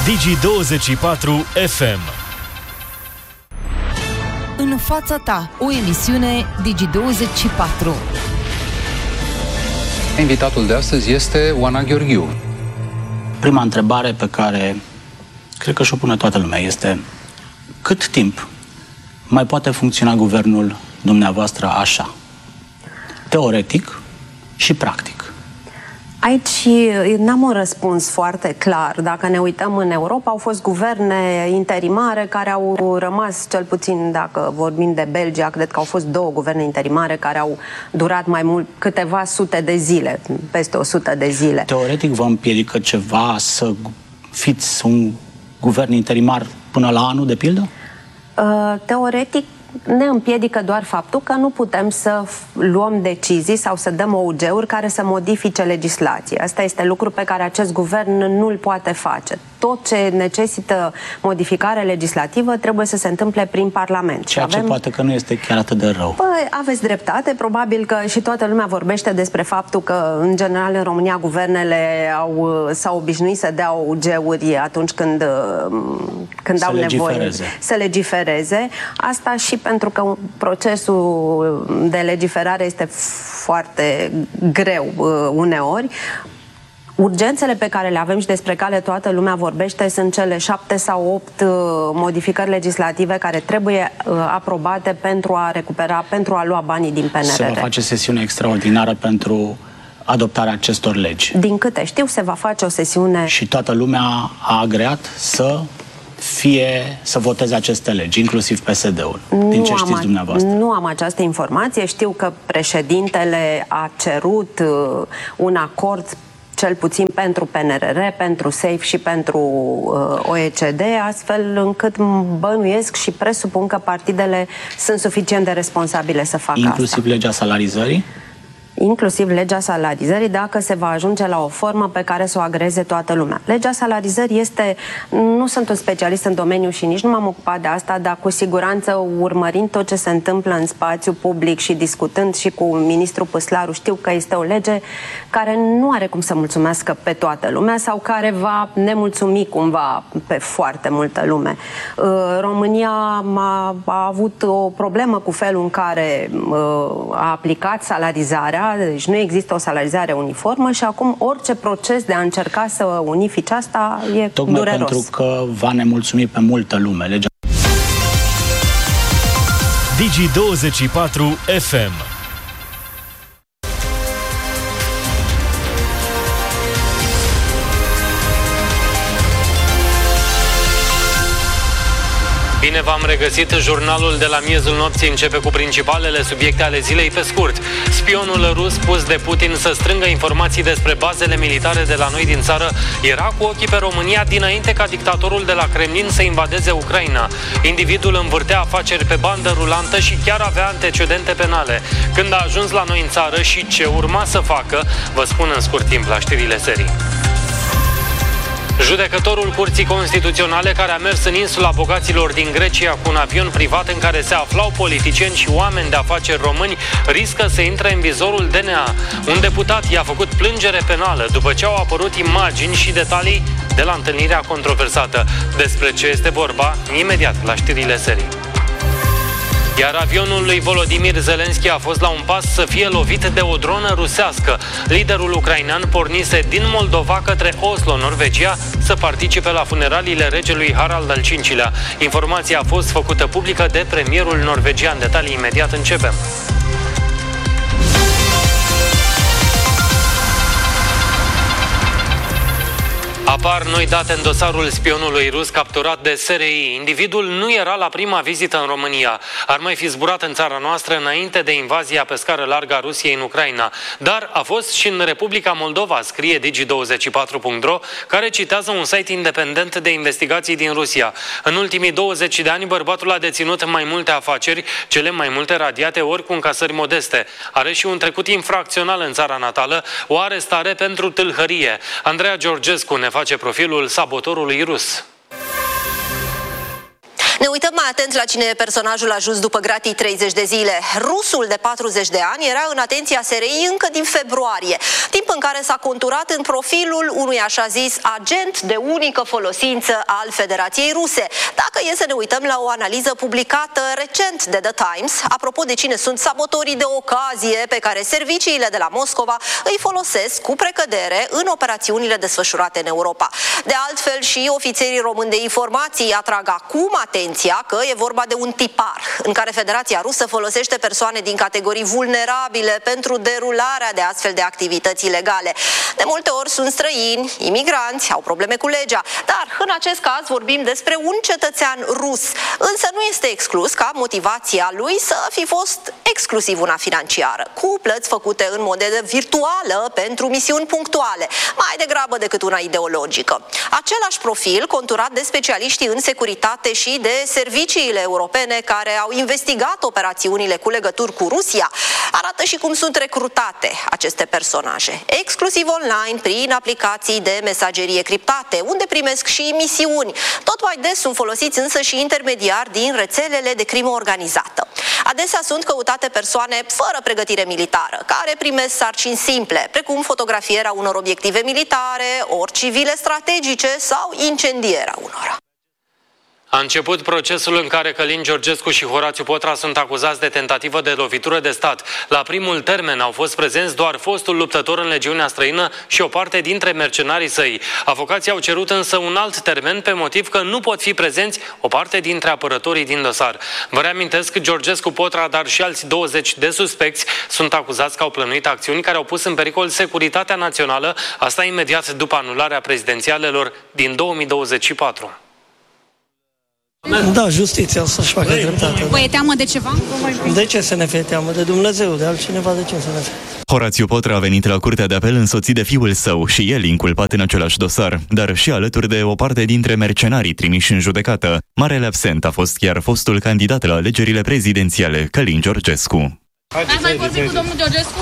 Digi24 FM. În fața ta, o emisiune Digi24. Invitatul de astăzi este Oana Gheorghiu. Prima întrebare pe care cred că și-o pune toată lumea este: cât timp mai poate funcționa guvernul dumneavoastră așa? Teoretic și practic. Aici n-am un răspuns foarte clar. Dacă ne uităm în Europa, au fost guverne interimare care au rămas, cel puțin dacă vorbim de Belgia, cred că au fost 2 guverne interimare care au durat mai mult, câteva sute de zile, peste 100 de zile. Teoretic vă împiedică ceva să fiți un guvern interimar până la anul, de pildă? Teoretic ne împiedică doar faptul că nu putem să luăm decizii sau să dăm OUG-uri care să modifice legislația. Asta este lucru pe care acest guvern nu îl poate face. Tot ce necesită modificare legislativă trebuie să se întâmple prin Parlament. Ceea ce poate că nu este chiar atât de rău. Păi, aveți dreptate. Probabil că și toată lumea vorbește despre faptul că, în general, în România, guvernele s-au obișnuit să dea OUG-uri atunci când au nevoie să legifereze. Asta și pentru că procesul de legiferare este foarte greu uneori. Urgențele pe care le avem și despre care toată lumea vorbește sunt cele 7 sau 8 modificări legislative care trebuie aprobate pentru a recupera, pentru a lua banii din PNRR. Se va face sesiune extraordinară pentru adoptarea acestor legi. Din câte știu, se va face o sesiune... Și toată lumea a agreat să voteze aceste legi, inclusiv PSD-ul, din ce știți dumneavoastră. Nu am această informație. Știu că președintele a cerut un acord cel puțin pentru PNRR, pentru SAFE și pentru OECD, astfel încât bănuiesc și presupun că partidele sunt suficient de responsabile să facă asta. Inclusiv legea salarizării? Inclusiv legea salarizării, dacă se va ajunge la o formă pe care să o agreze toată lumea. Legea salarizării este... Nu sunt un specialist în domeniu și nici nu m-am ocupat de asta, dar cu siguranță, urmărind tot ce se întâmplă în spațiu public și discutând și cu ministrul Păslaru, știu că este o lege care nu are cum să mulțumească pe toată lumea sau care va nemulțumi cumva pe foarte multă lume. România a avut o problemă cu felul în care a aplicat salarizarea. Deci nu există o salarizare uniformă și acum orice proces de a încerca să unifice asta e tocmai dureros. Pentru că va nemulțumi pe multă lume. Legea Digi24 FM. Bine v-am regăsit. Jurnalul de la miezul nopții începe cu principalele subiecte ale zilei pe scurt. Spionul rus pus de Putin să strângă informații despre bazele militare de la noi din țară era cu ochii pe România dinainte ca dictatorul de la Kremlin să invadeze Ucraina. Individul învârtea afaceri pe bandă rulantă și chiar avea antecedente penale. Când a ajuns la noi în țară și ce urma să facă, vă spun în scurt timp la știrile serii. Judecătorul Curții Constituționale care a mers în insula bogaților din Grecia cu un avion privat în care se aflau politicieni și oameni de afaceri români riscă să intre în vizorul DNA. Un deputat i-a făcut plângere penală după ce au apărut imagini și detalii de la întâlnirea controversată. Despre ce este vorba, imediat la știrile serii. Iar avionul lui Volodymyr Zelensky a fost la un pas să fie lovit de o dronă rusească. Liderul ucrainean pornise din Moldova către Oslo, Norvegia, să participe la funeraliile regelui Harald al V-lea. Informația a fost făcută publică de premierul norvegian. Detalii imediat începem. Apar noi date în dosarul spionului rus capturat de SRI. Individul nu era la prima vizită în România. Ar mai fi zburat în țara noastră înainte de invazia pe scară largă a Rusiei în Ucraina. Dar a fost și în Republica Moldova, scrie Digi24.ro, care citează un site independent de investigații din Rusia. În ultimii 20 de ani, bărbatul a deținut mai multe afaceri, cele mai multe radiate ori cu încasări modeste. Are și un trecut infracțional în țara natală, o arestare pentru tâlhărie. Andreea Georgescu ne face profilul sabotorului rus. Ne uităm mai atent la cine e personajul ajuns după gratii 30 de zile. Rusul de 40 de ani era în atenția SRI încă din februarie, timp în care s-a conturat în profilul unui așa zis agent de unică folosință al Federației Ruse. Dacă e să ne uităm la o analiză publicată recent de The Times, apropo de cine sunt sabotorii de ocazie pe care serviciile de la Moscova îi folosesc cu precădere în operațiunile desfășurate în Europa. De altfel, și ofițerii români de informații atrag acum atenția că e vorba de un tipar în care Federația Rusă folosește persoane din categorii vulnerabile pentru derularea de astfel de activități ilegale. De multe ori sunt străini, imigranți, au probleme cu legea, dar în acest caz vorbim despre un cetățean rus, însă nu este exclus ca motivația lui să fi fost exclusiv una financiară, cu plăți făcute în monedă virtuală pentru misiuni punctuale, mai degrabă decât una ideologică. Același profil conturat de specialiștii în securitate și de serviciile europene care au investigat operațiunile cu legături cu Rusia arată și cum sunt recrutate aceste personaje, exclusiv online prin aplicații de mesagerie criptate, unde primesc și misiuni. Tot mai des sunt folosiți însă și intermediari din rețelele de crimă organizată. Adesea sunt căutate persoane fără pregătire militară, care primesc sarcini simple, precum fotografierea unor obiective militare, ori civile strategice sau incendierea unora. A început procesul în care Călin Georgescu și Horațiu Potra sunt acuzați de tentativă de lovitură de stat. La primul termen au fost prezenți doar fostul luptător în legiunea străină și o parte dintre mercenarii săi. Avocații au cerut însă un alt termen pe motiv că nu pot fi prezenți o parte dintre apărătorii din dosar. Vă reamintesc, Georgescu, Potra, dar și alți 20 de suspecți sunt acuzați că au plănuit acțiuni care au pus în pericol securitatea națională, asta imediat după anularea prezidențialelor din 2024. Da, justiția o să-și facă dreptate. Vă e teamă de ceva? De ce să ne fie teamă? De Dumnezeu, de altcineva, de ce să ne fie? Horațiu Potra a venit la Curtea de Apel însoțit de fiul său și el inculpat în același dosar, dar și alături de o parte dintre mercenarii trimiși în judecată. Marele absent a fost chiar fostul candidat la alegerile prezidențiale, Călin Georgescu. Ați mai vorbit cu domnul Georgescu?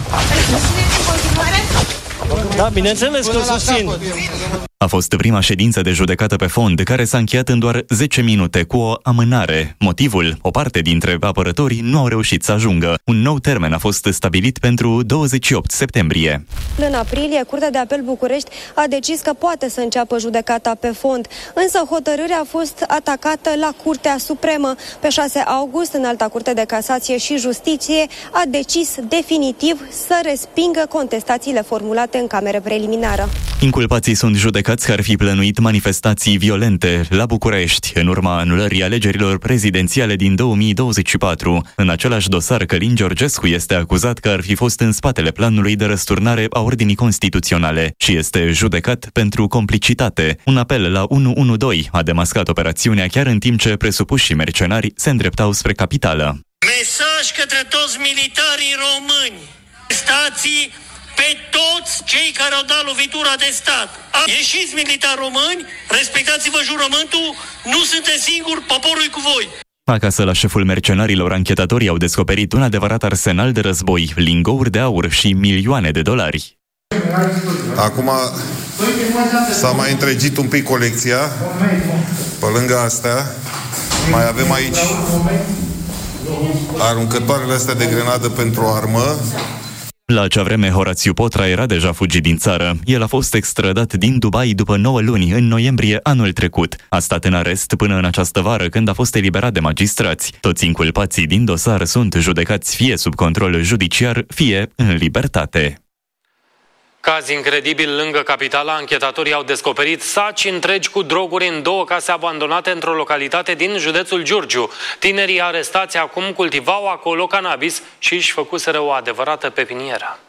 Da, bineînțeles că o susțin. A fost prima ședință de judecată pe fond, care s-a încheiat în doar 10 minute, cu o amânare. Motivul? O parte dintre apărătorii nu au reușit să ajungă. Un nou termen a fost stabilit pentru 28 septembrie. În aprilie, Curtea de Apel București a decis că poate să înceapă judecata pe fond, însă hotărârea a fost atacată la Curtea Supremă. Pe 6 august, Înalta Curte de Casație și Justiție a decis definitiv să respingă contestațiile formulate în cameră preliminară. Inculpații sunt judecați că ar fi plănuit manifestații violente la București în urma anulării alegerilor prezidențiale din 2024. În același dosar, Călin Georgescu este acuzat că ar fi fost în spatele planului de răsturnare a ordinii constituționale și este judecat pentru complicitate. Un apel la 112 a demascat operațiunea chiar în timp ce presupușii mercenari se îndreptau spre capitală. Mesaj către toți militarii români. Stații pe toți cei care au dat lovitura de stat. Ieșiți militari români, respectați-vă jurământul, nu sunteți singuri, poporul e cu voi. Acasă la șeful mercenarilor, anchetatorii au descoperit un adevărat arsenal de război, lingouri de aur și milioane de dolari. Acum s-a mai întregit un pic colecția. Pe lângă astea mai avem aici aruncătoarele astea de grenadă pentru armă. La acea vreme, Horațiu Potra era deja fugit din țară. El a fost extradat din Dubai după 9 luni, în noiembrie anul trecut. A stat în arest până în această vară, când a fost eliberat de magistrați. Toți inculpații din dosar sunt judecați fie sub control judiciar, fie în libertate. Caz incredibil lângă capitala, anchetatorii au descoperit saci întregi cu droguri în 2 case abandonate într-o localitate din județul Giurgiu. Tinerii arestați acum cultivau acolo cannabis și își făcuseră o adevărată pepinieră.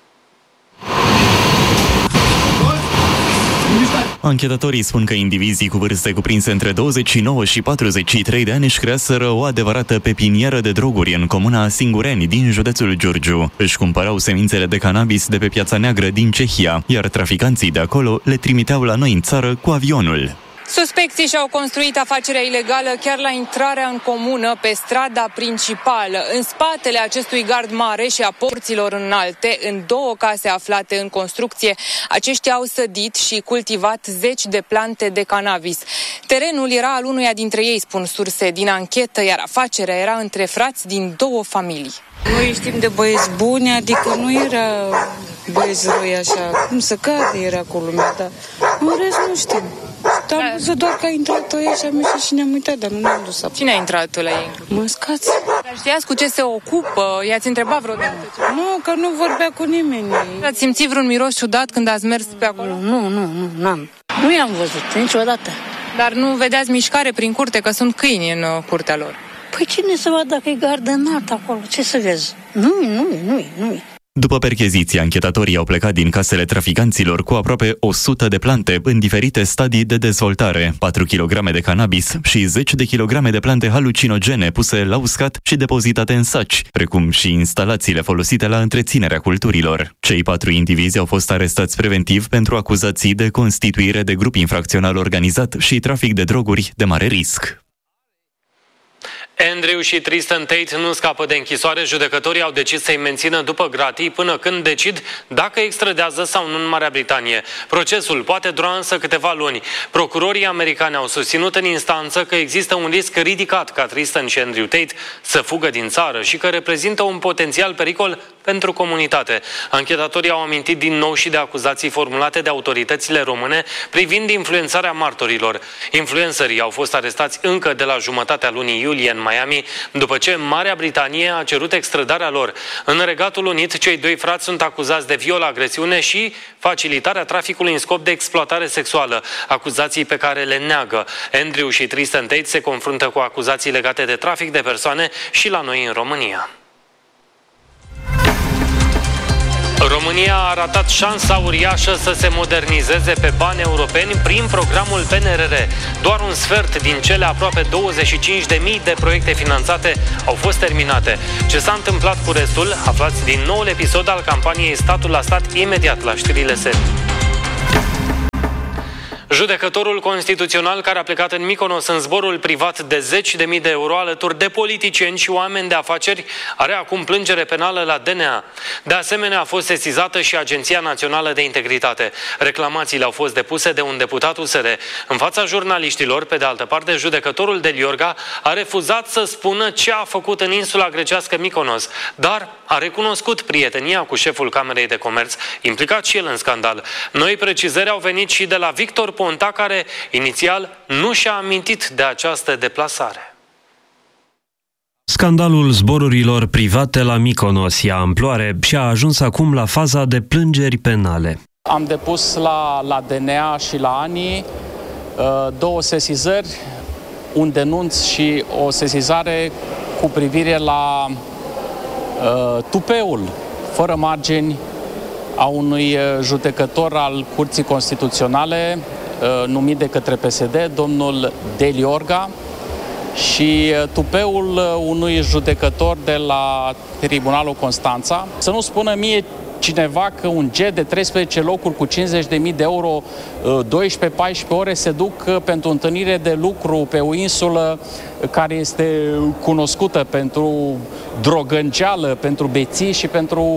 Anchetatorii spun că indivizii cu vârste cuprinse între 29 și 43 de ani își creaseră o adevărată pepinieră de droguri în comuna Singureni din județul Giurgiu. Își cumpărau semințele de cannabis de pe Piața Neagră din Cehia, iar traficanții de acolo le trimiteau la noi în țară cu avionul. Suspecții și-au construit afacerea ilegală chiar la intrarea în comună, pe strada principală. În spatele acestui gard mare și a porților înalte, în 2 case aflate în construcție, aceștia au sădit și cultivat 10 de plante de cannabis. Terenul era al unuia dintre ei, spun surse din anchetă, iar afacerea era între frați din două familii. Noi știm de băieți buni, adică nu era băieți răi așa, cum să cade era cu lumea, dar în rest nu știm. Am văzut doar că a intrat ăia și am ieșit și ne-am uitat, dar nu ne-am dus apă. Cine a intrat la ei? Măscați. Dar știați cu ce se ocupă? I-ați întrebat vreodată? Nu, că nu vorbea cu nimeni. Ați simțit vreun miros ciudat când ați mers pe acolo? N-am. Nu i-am văzut niciodată. Dar nu vedeați mișcare prin curte, că sunt câini în curtea lor? Păi cine să vadă dacă e gardă înalt acolo? Ce să vezi? Nu-i. După percheziție, anchetatorii au plecat din casele traficanților cu aproape 100 de plante în diferite stadii de dezvoltare, 4 kg de cannabis și 10 de kilograme de plante halucinogene puse la uscat și depozitate în saci, precum și instalațiile folosite la întreținerea culturilor. Cei 4 indivizi au fost arestați preventiv pentru acuzații de constituire de grup infracțional organizat și trafic de droguri de mare risc. Andrew și Tristan Tate nu scapă de închisoare. Judecătorii au decis să-i mențină după gratii până când decid dacă extradează sau nu în Marea Britanie. Procesul poate dura însă câteva luni. Procurorii americani au susținut în instanță că există un risc ridicat ca Tristan și Andrew Tate să fugă din țară și că reprezintă un potențial pericol pentru comunitate. Anchetatorii au amintit din nou și de acuzații formulate de autoritățile române privind influențarea martorilor. Influencerii au fost arestați încă de la jumătatea lunii iulie în Miami, după ce Marea Britanie a cerut extradarea lor. În Regatul Unit, cei doi frați sunt acuzați de viol, agresiune și facilitarea traficului în scop de exploatare sexuală, acuzații pe care le neagă. Andrew și Tristan Tate se confruntă cu acuzații legate de trafic de persoane și la noi în România. România a ratat șansa uriașă să se modernizeze pe bani europeni prin programul PNRR. Doar un sfert din cele aproape 25.000 de proiecte finanțate au fost terminate. Ce s-a întâmplat cu restul, aflați din noul episod al campaniei Statul la Stat imediat la știrile serii. Judecătorul constituțional care a plecat în Mykonos în zborul privat de 10.000 de euro alături de politicieni și oameni de afaceri are acum plângere penală la DNA. De asemenea, a fost sesizată și Agenția Națională de Integritate. Reclamațiile au fost depuse de un deputat USR. În fața jurnaliștilor, pe de altă parte, judecătorul Deliorga a refuzat să spună ce a făcut în insula grecească Mykonos, dar a recunoscut prietenia cu șeful Camerei de Comerț, implicat și el în scandal. Noi precizări au venit și de la Victor Ponta, care inițial nu și-a amintit de această deplasare. Scandalul zborurilor private la Mykonos ia amploare și a ajuns acum la faza de plângeri penale. Am depus la DNA și la ANI 2 sesizări, un denunț și o sesizare cu privire la tupeul fără margini a unui judecător al Curții Constituționale numit de către PSD, domnul Deliorga, și tupeul unui judecător de la Tribunalul Constanța. Să nu spună mie cineva că un jet de 13 locuri cu 50.000 de euro, 12-14 ore se duc pentru întâlnire de lucru pe o insulă care este cunoscută pentru drogănceală, pentru beții și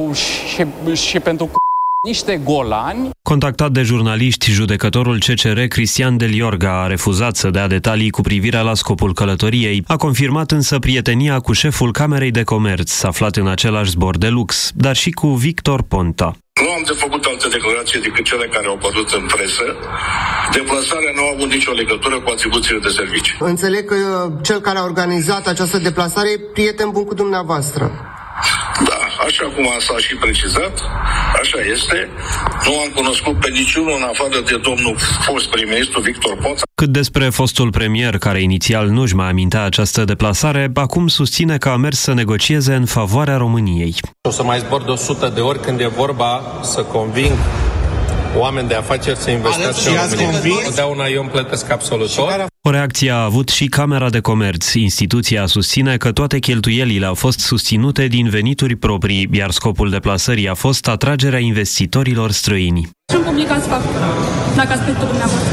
pentru niște golani. Contactat de jurnaliști, judecătorul CCR Cristian Deliorga a refuzat să dea detalii cu privire la scopul călătoriei. A confirmat însă prietenia cu șeful Camerei de Comerț, aflat în același zbor de lux, dar și cu Victor Ponta. Nu am de făcut alte declarații decât cele care au apărut în presă. Deplasarea nu a avut nicio legătură cu atribuțiile de servicii. Înțeleg că cel care a organizat această deplasare e prieten bun cu dumneavoastră. Da, așa cum s-a și precizat, așa este. Nu am cunoscut pe niciunul în afară de domnul fost prim-ministru Victor Ponta. Cât despre fostul premier, care inițial nu-și mai amintea această deplasare, acum susține că a mers să negocieze în favoarea României. O să mai zbor de 100 de ori când e vorba să conving oameni de afaceri să investească în România. Totdeauna eu îmi plătesc absolut tot. O reacție a avut și Camera de Comerț. Instituția susține că toate cheltuielile au fost susținute din venituri proprii, iar scopul deplasării a fost atragerea investitorilor străini. Ce publicați fac, dacă aspectul dumneavoastră?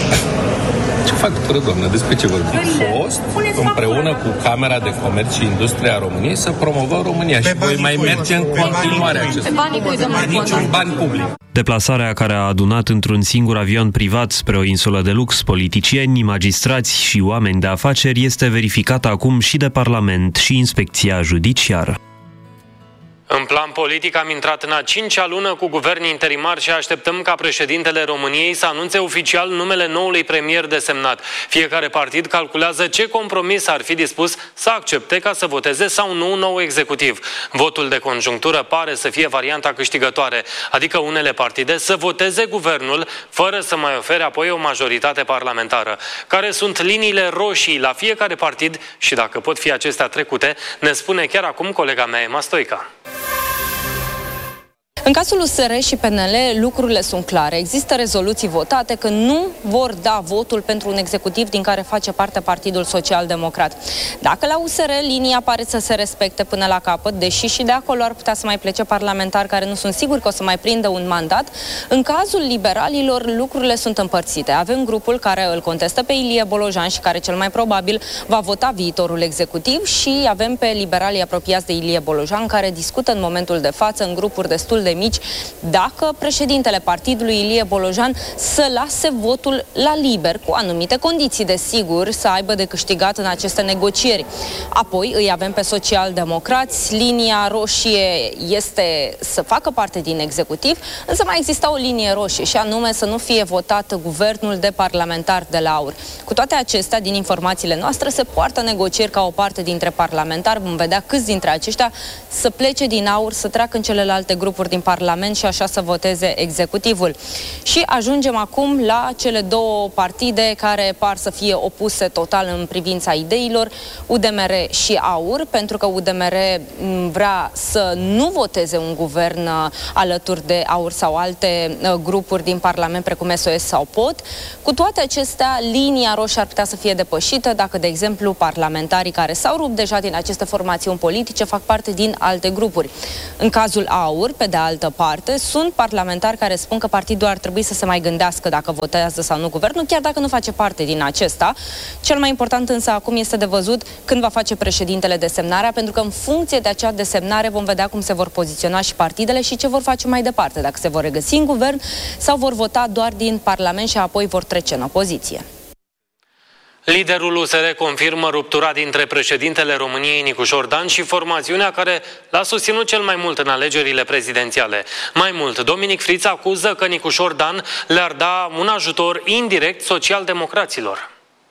Ce factură, doamnă? Despre ce vorbim? Fost împreună cu Camera de Comerț și Industria României să promovăm România și voi mai merge în continuare acest niciun bani public. Deplasarea, care a adunat într-un singur avion privat spre o insulă de lux politicieni, magistrati magistrați și oameni de afaceri este verificată acum și de Parlament și Inspecția Judiciară. În plan politic am intrat în a 5-a lună cu guvern interimar și așteptăm ca președintele României să anunțe oficial numele noului premier desemnat. Fiecare partid calculează ce compromis ar fi dispus să accepte ca să voteze sau nu un nou executiv. Votul de conjunctură pare să fie varianta câștigătoare, adică unele partide să voteze guvernul fără să mai ofere apoi o majoritate parlamentară. Care sunt liniile roșii la fiecare partid și dacă pot fi acestea trecute, ne spune chiar acum colega mea Emma Stoica. În cazul USR și PNL, lucrurile sunt clare. Există rezoluții votate că nu vor da votul pentru un executiv din care face parte Partidul Social-Democrat. Dacă la USR linia pare să se respecte până la capăt, deși și de acolo ar putea să mai plece parlamentari care nu sunt siguri că o să mai prindă un mandat, în cazul liberalilor lucrurile sunt împărțite. Avem grupul care îl contestă pe Ilie Bolojan și care cel mai probabil va vota viitorul executiv și avem pe liberalii apropiați de Ilie Bolojan care discută în momentul de față în grupuri destul de mici dacă președintele partidului Ilie Bolojan să lase votul la liber, cu anumite condiții, desigur, să aibă de câștigat în aceste negocieri. Apoi îi avem pe social-democrați, linia roșie este să facă parte din executiv, însă mai exista o linie roșie și anume să nu fie votat guvernul de parlamentari de la AUR. Cu toate acestea, din informațiile noastre, se poartă negocieri ca o parte dintre parlamentari, vom vedea câți dintre aceștia să plece din AUR, să treacă în celelalte grupuri din Parlament și așa să voteze executivul. Și ajungem acum la cele două partide care par să fie opuse total în privința ideilor, UDMR și AUR, pentru că UDMR vrea să nu voteze un guvern alături de AUR sau alte grupuri din Parlament, precum SOS sau POT. Cu toate acestea, linia roșie ar putea să fie depășită dacă, de exemplu, parlamentarii care s-au rupt deja din aceste formațiuni politice fac parte din alte grupuri. În cazul AUR, pe de altă parte, sunt parlamentari care spun că partidul ar trebui să se mai gândească dacă votează sau nu guvernul, chiar dacă nu face parte din acesta. Cel mai important însă acum este de văzut când va face președintele desemnarea, pentru că în funcție de acea desemnare vom vedea cum se vor poziționa și partidele și ce vor face mai departe, dacă se vor regăsi în guvern sau vor vota doar din Parlament și apoi vor trece în opoziție. Liderul USR confirmă ruptura dintre președintele României Nicușor Dan și formațiunea care l-a susținut cel mai mult în alegerile prezidențiale. Mai mult, Dominic Friț acuză că Nicușor Dan le-ar da un ajutor indirect social-democraților.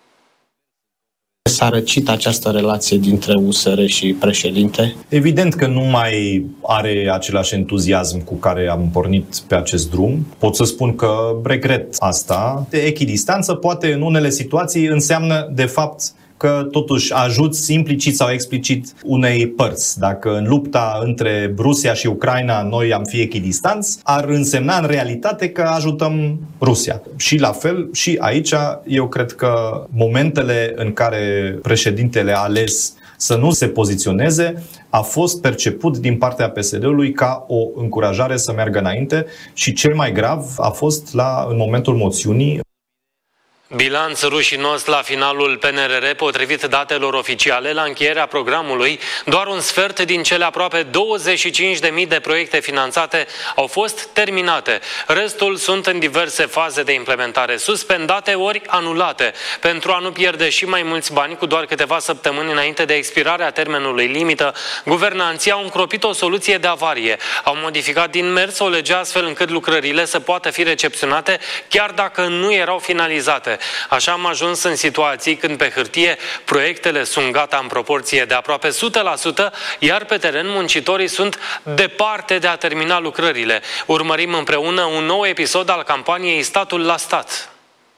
S-a răcit această relație dintre USR și președinte? Evident că nu mai are același entuziasm cu care am pornit pe acest drum. Pot să spun că regret asta. Echidistanță poate în unele situații înseamnă de fapt că totuși ajuți implicit sau explicit unei părți. Dacă în lupta între Rusia și Ucraina noi am fi echidistanți, ar însemna în realitate că ajutăm Rusia. Și la fel, și aici, eu cred că momentele în care președintele a ales să nu se poziționeze a fost perceput din partea PSD-ului ca o încurajare să meargă înainte și cel mai grav a fost în momentul moțiunii. Bilanț rușinos la finalul PNRR, potrivit datelor oficiale, la încheierea programului, doar un sfert din cele aproape 25.000 de proiecte finanțate au fost terminate. Restul sunt în diverse faze de implementare, suspendate ori anulate, pentru a nu pierde și mai mulți bani cu doar câteva săptămâni înainte de expirarea termenului limită. Guvernanții au încropit o soluție de avarie, au modificat din mers o lege astfel încât lucrările să poată fi recepționate chiar dacă nu erau finalizate. Așa am ajuns în situații când pe hârtie proiectele sunt gata în proporție de aproape 100%, iar pe teren muncitorii sunt departe de a termina lucrările. Urmărim împreună un nou episod al campaniei Statul la Stat.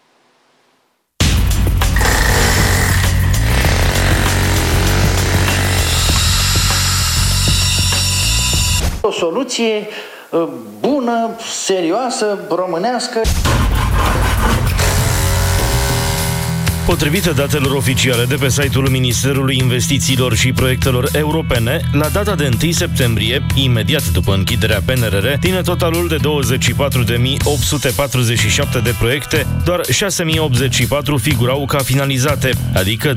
O soluție bună, serioasă, românească. Potrivit datelor oficiale de pe site-ul Ministerului Investițiilor și Proiectelor Europene, la data de 1 septembrie, imediat după închiderea PNRR, din totalul de 24.847 de proiecte, doar 6.084 figurau ca finalizate, adică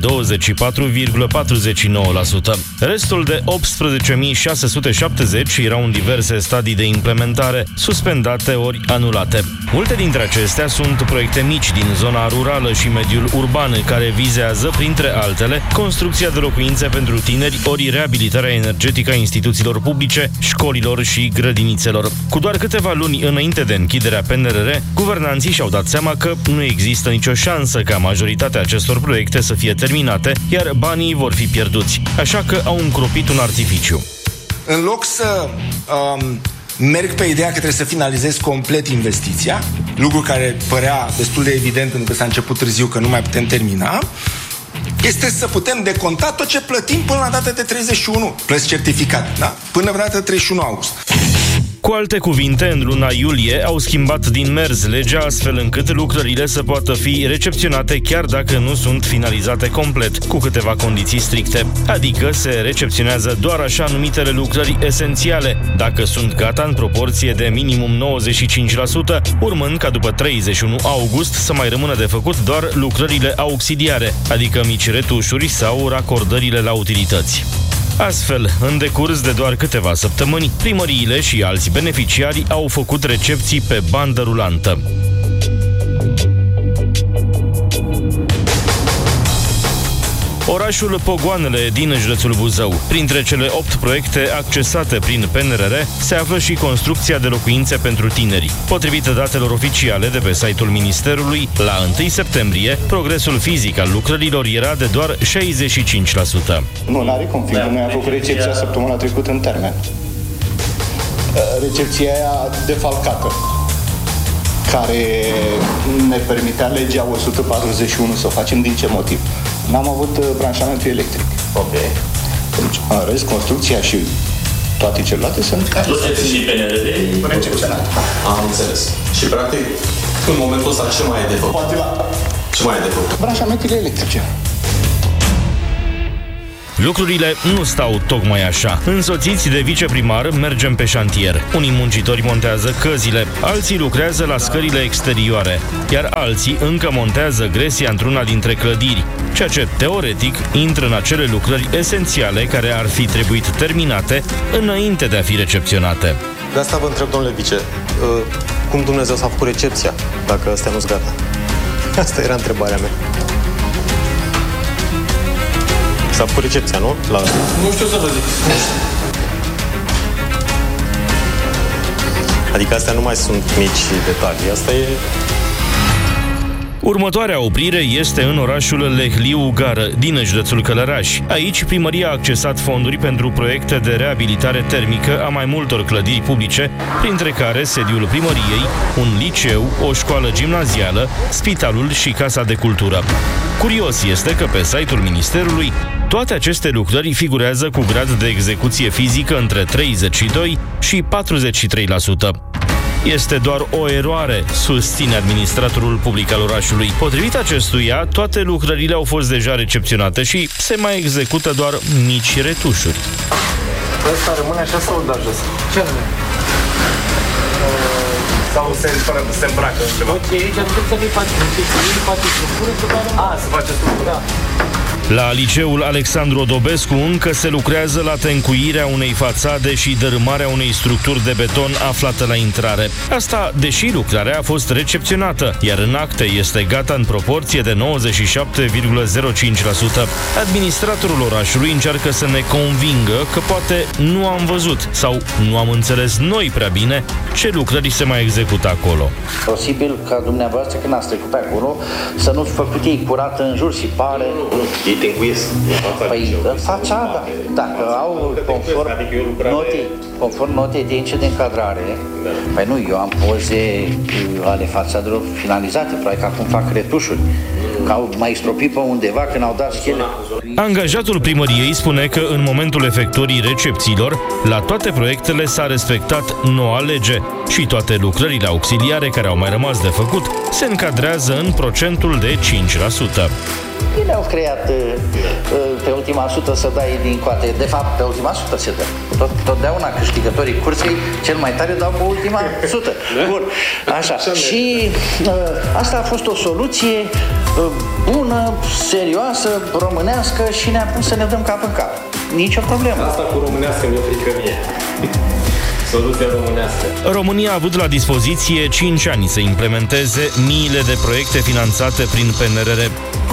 24,49%. Restul de 18.670 erau în diverse stadii de implementare, suspendate ori anulate. Multe dintre acestea sunt proiecte mici din zona rurală și mediul urban, urbană, care vizează, printre altele, construcția de locuințe pentru tineri, ori reabilitarea energetică a instituțiilor publice, școlilor și grădinițelor. Cu doar câteva luni înainte de închiderea PNRR, guvernanții și-au dat seama că nu există nicio șansă ca majoritatea acestor proiecte să fie terminate, iar banii vor fi pierduți. Așa că au încropit un artificiu. În loc să merg pe ideea că trebuie să finalizez complet investiția, lucru care părea destul de evident pentru că s-a început târziu, că nu mai putem termina, este să putem deconta tot ce plătim până la data de 31, plăți certificat, da? Până la data de 31 august. Cu alte cuvinte, în luna iulie au schimbat din mers legea astfel încât lucrările să poată fi recepționate chiar dacă nu sunt finalizate complet, cu câteva condiții stricte. Adică se recepționează doar așa numitele lucrări esențiale, dacă sunt gata în proporție de minimum 95%, urmând ca după 31 august să mai rămână de făcut doar lucrările auxiliare, adică mici retușuri sau racordările la utilități. Astfel, în decurs de doar câteva săptămâni, primăriile și alți beneficiari au făcut recepții pe bandă rulantă. Orașul Pogoanele din județul Buzău. Printre cele 8 proiecte accesate prin PNRR se află și construcția de locuințe pentru tineri. Potrivit datelor oficiale de pe site-ul Ministerului, la 1 septembrie, progresul fizic al lucrărilor era de doar 65%. Nu, n-are conflict. Noi am făcut recepția săptămâna trecută în termen. Recepția aia defalcată, care ne permitea legea 141 să o facem. Din ce motiv? N-am avut branșamentul electric. Ok. Deci, în rest, construcția și toate celelalte sunt și PNRR recepționate. Am înțeles. Și, practic, în momentul ăsta, ce mai e de făcut? Ce mai e de făcut? Branșamentele electrice. Lucrurile nu stau tocmai așa. Însoțiți de viceprimar, mergem pe șantier. Unii muncitori montează căzile, alții lucrează la scările exterioare, iar alții încă montează gresia într-una dintre clădiri, ceea ce, teoretic, intră în acele lucrări esențiale care ar fi trebuit terminate înainte de a fi recepționate. De asta vă întreb, domnule vice, cum Dumnezeu s-a făcut recepția, dacă astea nu-s gata? Asta era întrebarea mea. S-a făcut recepția, nu? Nu știu să vă zic. Adică astea nu mai sunt mici detalii. Asta e... Următoarea oprire este în orașul Lehliu-Gară, din județul Călăraș. Aici, primăria a accesat fonduri pentru proiecte de reabilitare termică a mai multor clădiri publice, printre care sediul primăriei, un liceu, o școală gimnazială, spitalul și Casa de Cultură. Curios este că pe site-ul Ministerului toate aceste lucrări figurează cu grad de execuție fizică între 32 și 43%. Este doar o eroare, susține administratorul public al orașului. Potrivit acestuia, toate lucrările au fost deja recepționate și se mai execută doar mici retușuri. Ăsta rămâne așa sau da jos? Ce anume? Sau se îmbracă în ceva? Ok, aici trebuie să fii face structură, să face structură. Da. La liceul Alexandru Odobescu încă se lucrează la tencuirea unei fațade și dărâmarea unei structuri de beton aflată la intrare. Asta deși lucrarea a fost recepționată, iar în acte este gata în proporție de 97,05%. Administratorul orașului încearcă să ne convingă că poate nu am văzut sau nu am înțeles noi prea bine ce lucrări se mai execută acolo. Posibil ca dumneavoastră, când ați trecut pe acolo, să nu fi făcut ei curat în jur și pare... Ei tencuiesc în fațada. Dacă au conform notei de incident de încadrare, păi nu, eu am poze ale fațadelor finalizate, probabil că acum fac retușuri, că au mai stropit pe undeva când au dat schele. Angajatul primăriei spune că în momentul efectuării recepțiilor, la toate proiectele s-a respectat noua lege și toate lucrările auxiliare care au mai rămas de făcut se încadrează în procentul de 5%. Bine au creat pe ultima sută să dai din coate. De fapt, pe ultima sută se dă. Totdeauna câștigătorii cursei cel mai tare dau pe ultima sută. Bun. Așa. Și asta a fost o soluție bună, serioasă, românească și ne-a pus să ne dăm cap în cap. Nici o problemă. Asta cu românească mi-e frică mie. Soluția românească. România a avut la dispoziție 5 ani să implementeze miile de proiecte finanțate prin PNRR.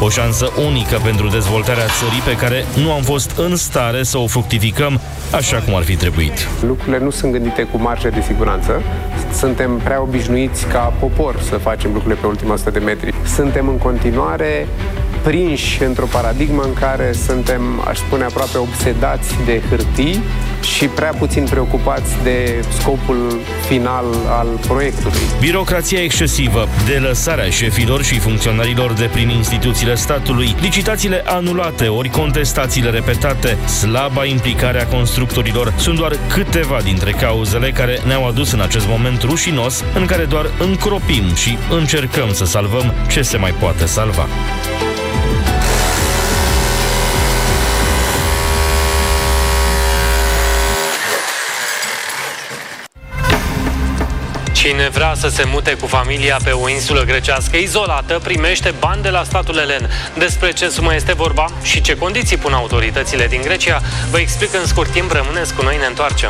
O șansă unică pentru dezvoltarea țării pe care nu am fost în stare să o fructificăm așa cum ar fi trebuit. Lucrurile nu sunt gândite cu marjă de siguranță. Suntem prea obișnuiți ca popor să facem lucrurile pe ultima 100 de metri. Suntem în continuare prinși într-o paradigmă în care suntem, aș spune, aproape obsedați de hârtii și prea puțin preocupați de scopul final al proiectului. Birocrația excesivă, delăsarea șefilor și funcționarilor de prin instituțiile statului, licitațiile anulate ori contestațiile repetate, slaba implicare a constructorilor sunt doar câteva dintre cauzele care ne-au adus în acest moment rușinos în care doar încropim și încercăm să salvăm ce se mai poate salva. Cine vrea să se mute cu familia pe o insulă grecească izolată primește bani de la statul elen. Despre ce sumă este vorba și ce condiții pun autoritățile din Grecia, vă explic în scurt timp. Rămâneți cu noi, ne întoarcem.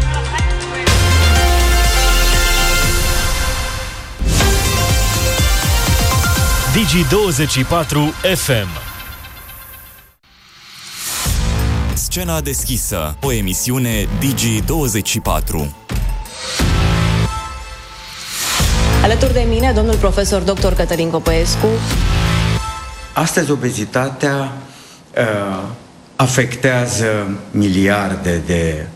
Digi24 FM. Scena deschisă, o emisiune Digi24. Alături de mine, domnul profesor dr. Cătălin Copăescu. Astăzi obezitatea afectează miliarde de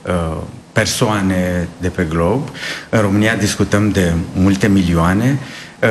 persoane de pe glob. În România discutăm de multe milioane.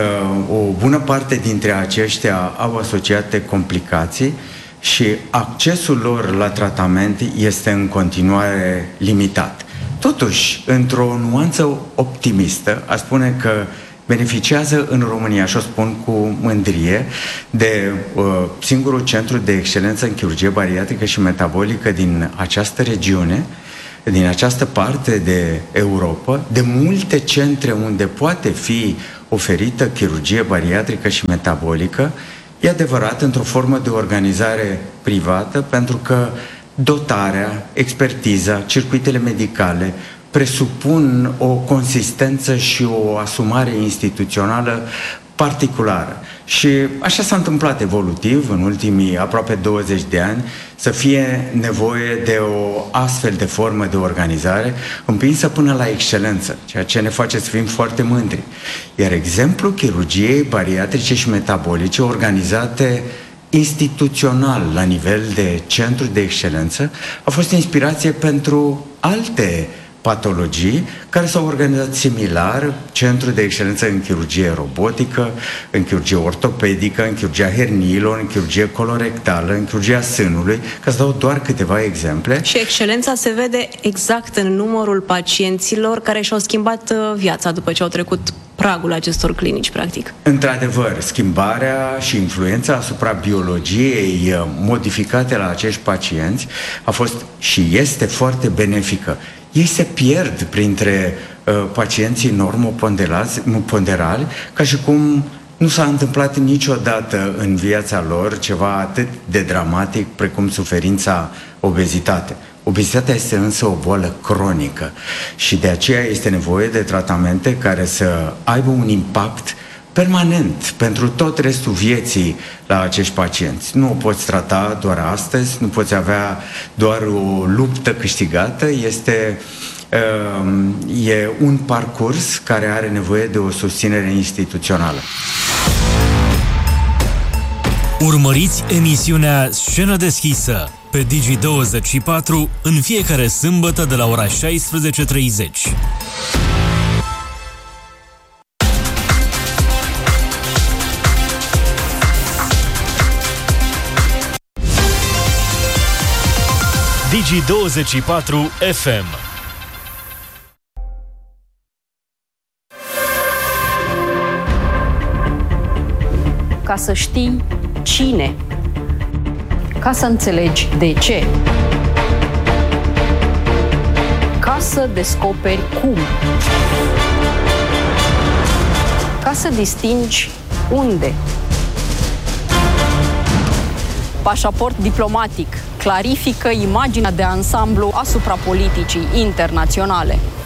O bună parte dintre aceștia au asociate complicații și accesul lor la tratament este în continuare limitat. Totuși, într-o nuanță optimistă, aș spune că beneficiază în România, și o spun cu mândrie, de singurul centru de excelență în chirurgie bariatrică și metabolică din această regiune, din această parte de Europa, de multe centre unde poate fi oferită chirurgie bariatrică și metabolică, e adevărat, într-o formă de organizare privată, pentru că dotarea, expertiza, circuitele medicale presupun o consistență și o asumare instituțională particulară. Și așa s-a întâmplat evolutiv în ultimii aproape 20 de ani să fie nevoie de o astfel de formă de organizare împinsă până la excelență, ceea ce ne face să fim foarte mândri. Iar exemplul chirurgiei bariatrice și metabolice organizate instituțional la nivel de centru de excelență a fost inspirație pentru alte patologii care s-au organizat similar, centru de excelență în chirurgie robotică, în chirurgie ortopedică, în chirurgia herniilor, în chirurgie colorectală, în chirurgia sânului, ca să dau doar câteva exemple. Și excelența se vede exact în numărul pacienților care și-au schimbat viața după ce au trecut pragul acestor clinici, practic. Într-adevăr, schimbarea și influența asupra biologiei modificate la acești pacienți a fost și este foarte benefică. Ei se pierd printre pacienții normoponderali, ca și cum nu s-a întâmplat niciodată în viața lor ceva atât de dramatic precum suferința obezitate. Obezitatea este însă o boală cronică și de aceea este nevoie de tratamente care să aibă un impact permanent pentru tot restul vieții la acești pacienți. Nu o poți trata doar astăzi, nu poți avea doar o luptă câștigată, e un parcurs care are nevoie de o susținere instituțională. Urmăriți emisiunea Scenă deschisă pe Digi24 în fiecare sâmbătă de la ora 16:30. Digi24 FM. Ca să știi cine, ca să înțelegi de ce, ca să descoperi cum, ca să distingi unde. Pașaport diplomatic clarifică imaginea de ansamblu asupra politicii internaționale.